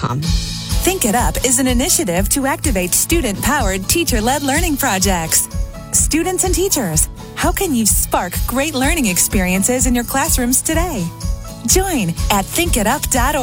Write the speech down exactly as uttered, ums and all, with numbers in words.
com. Think It Up is an initiative to activate student-powered, teacher-led learning projects. Students and teachers, how can you spark great learning experiences in your classrooms today? Join at think it up dot org.